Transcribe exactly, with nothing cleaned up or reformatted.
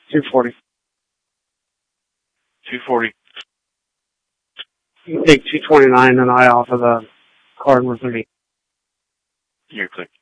two forty. two forty. You can take two twenty-nine and I off of the card and we're thirty. You're clear.